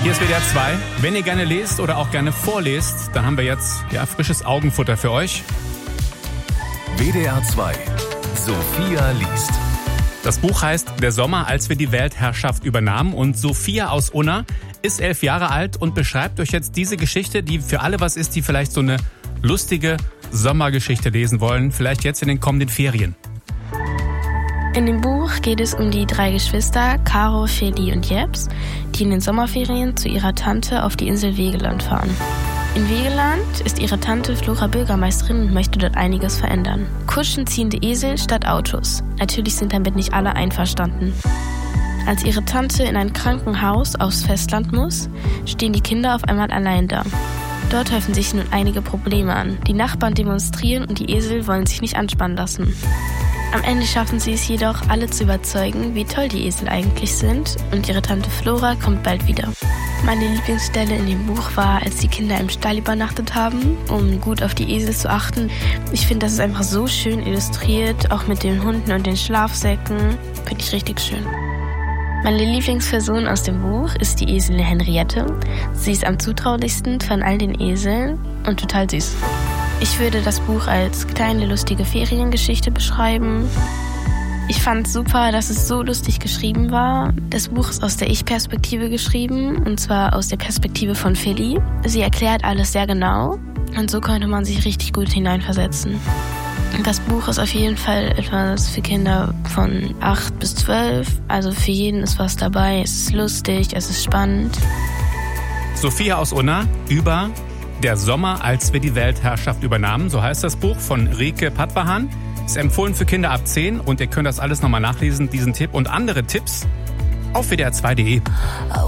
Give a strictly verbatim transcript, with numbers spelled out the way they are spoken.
Hier ist W D R zwei. Wenn ihr gerne lest oder auch gerne vorlest, dann haben wir jetzt ja frisches Augenfutter für euch. W D R zwei. Sophia liest. Das Buch heißt Der Sommer, als wir die Weltherrschaft übernahmen, und Sophia aus Unna ist elf Jahre alt und beschreibt euch jetzt diese Geschichte, die für alle was ist, die vielleicht so eine lustige Sommergeschichte lesen wollen, vielleicht jetzt in den kommenden Ferien. In dem Buch geht es um die drei Geschwister, Caro, Feli und Jeps, die in den Sommerferien zu ihrer Tante auf die Insel Wegeland fahren. In Wegeland ist ihre Tante Flora Bürgermeisterin und möchte dort einiges verändern. Kutschen-ziehende Esel statt Autos. Natürlich sind damit nicht alle einverstanden. Als ihre Tante in ein Krankenhaus aufs Festland muss, stehen die Kinder auf einmal allein da. Dort häufen sich nun einige Probleme an. Die Nachbarn demonstrieren und die Esel wollen sich nicht anspannen lassen. Am Ende schaffen sie es jedoch, alle zu überzeugen, wie toll die Esel eigentlich sind, und ihre Tante Flora kommt bald wieder. Meine Lieblingsstelle in dem Buch war, als die Kinder im Stall übernachtet haben, um gut auf die Esel zu achten. Ich finde, das ist einfach so schön illustriert, auch mit den Hunden und den Schlafsäcken. Finde ich richtig schön. Meine Lieblingsperson aus dem Buch ist die Eselin Henriette. Sie ist am zutraulichsten von all den Eseln und total süß. Ich würde das Buch als kleine, lustige Feriengeschichte beschreiben. Ich fand super, dass es so lustig geschrieben war. Das Buch ist aus der Ich-Perspektive geschrieben, und zwar aus der Perspektive von Feli. Sie erklärt alles sehr genau, und so konnte man sich richtig gut hineinversetzen. Das Buch ist auf jeden Fall etwas für Kinder von acht bis zwölf. Also für jeden ist was dabei. Es ist lustig, es ist spannend. Sophia aus Unna über Der Sommer, als wir die Weltherrschaft übernahmen. So heißt das Buch von Rike Patwahan. Ist empfohlen für Kinder ab zehn, und ihr könnt das alles nochmal nachlesen, diesen Tipp und andere Tipps auf W D R zwei punkt de.